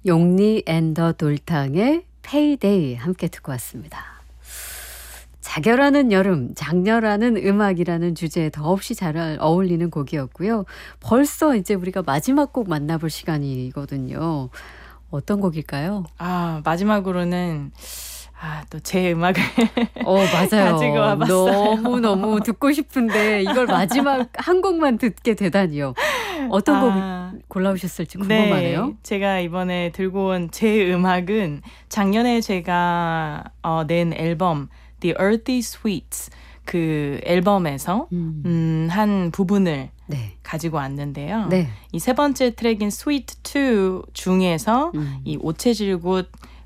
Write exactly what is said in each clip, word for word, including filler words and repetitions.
용리 앤더 돌탕의 페이데이 함께 듣고 왔습니다. 자결하는 여름, 장렬하는 음악이라는 주제에 더없이 잘 어울리는 곡이었고요. 벌써 이제 우리가 마지막 곡 만나볼 시간이거든요. 어떤 곡일까요? 아, 마지막으로는 아, 또 제 음악을 어, 맞아요. 가지고 와봤어요. 너무너무 듣고 싶은데 이걸 마지막 한 곡만 듣게 되다니요. 어떤 아, 곡 골라오셨을지 궁금하네요. 네, 제가 이번에 들고 온 제 음악은 작년에 제가 어, 낸 앨범 The Earthy Sweets 그 앨범에서 음. 음, 한 부분을 네. 가지고 왔는데요. 네. 이 세 번째 트랙인 Sweet 투 중에서 음. 이 오체질굿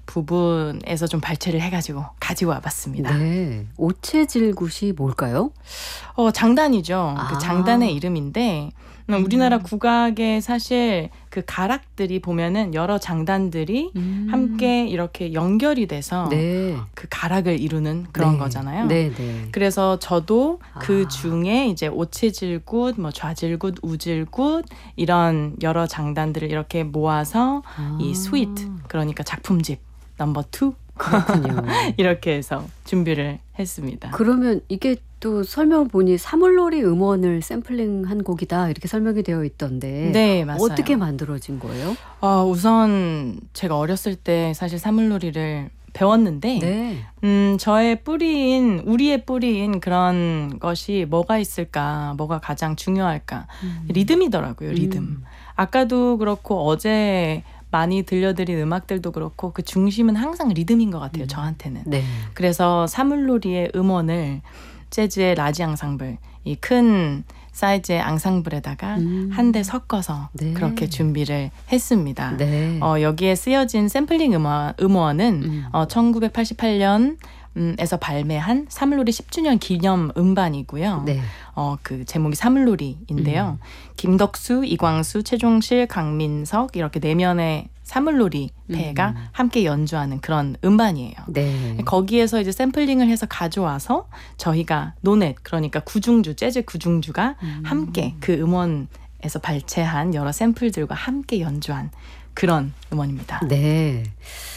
부분에서 좀 발췌를 해가지고 가지고 와봤습니다. 네. 오체질굿이 뭘까요? 어, 장단이죠. 아. 그 장단의 이름인데 음, 우리나라 국악에 사실 그 가락들이 보면은 여러 장단들이 음. 함께 이렇게 연결이 돼서 네. 그 가락을 이루는 그런 네. 거잖아요. 네, 네. 그래서 저도 그 아. 중에 이제 오체질굿, 뭐 좌질굿, 우질굿 이런 여러 장단들을 이렇게 모아서 아. 이 스위트, 그러니까 작품집 넘버 투 그렇군요. 이렇게 해서 준비를 했습니다. 그러면 이게 또 설명을 보니 사물놀이 음원을 샘플링한 곡이다 이렇게 설명이 되어 있던데 네, 맞아요. 어떻게 만들어진 거예요? 어, 우선 제가 어렸을 때 사실 사물놀이를 배웠는데 네. 음, 저의 뿌리인 우리의 뿌리인 그런 것이 뭐가 있을까, 뭐가 가장 중요할까? 음. 리듬이더라고요. 리듬. 음. 아까도 그렇고 어제 많이 들려드린 음악들도 그렇고 그 중심은 항상 리듬인 것 같아요. 음. 저한테는. 네. 그래서 사물놀이의 음원을 재즈의 라지 앙상블, 이 큰 사이즈의 앙상블에다가 음. 한데 섞어서 네. 그렇게 준비를 했습니다. 네. 어, 여기에 쓰여진 샘플링 음원, 음원은 음. 어, 천구백팔십팔 년 음, 에서 발매한 사물놀이 십 주년 기념 음반이고요. 네. 어, 그 제목이 사물놀이인데요. 음. 김덕수, 이광수, 최종실, 강민석 이렇게 네 면의 사물놀이 배가 음. 함께 연주하는 그런 음반이에요. 네. 거기에서 이제 샘플링을 해서 가져와서 저희가 노넷, 그러니까 구중주, 재즈 구중주가 음. 함께 그 음원에서 발췌한 여러 샘플들과 함께 연주한 그런 음원입니다. 네.